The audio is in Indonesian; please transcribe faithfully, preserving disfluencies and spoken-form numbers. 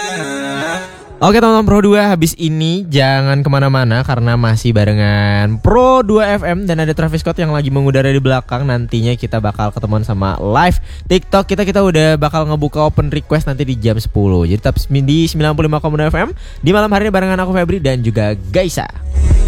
Oke teman-teman Pro dua, habis ini jangan kemana-mana karena masih barengan Pro dua F M dan ada Travis Scott yang lagi mengudara di belakang. Nantinya kita bakal ketemuan sama live TikTok kita. Kita udah bakal ngebuka open request nanti di jam sepuluh. Jadi tetap di sembilan puluh lima koma dua F M di malam hari ini barengan aku Febri dan juga Gaisa.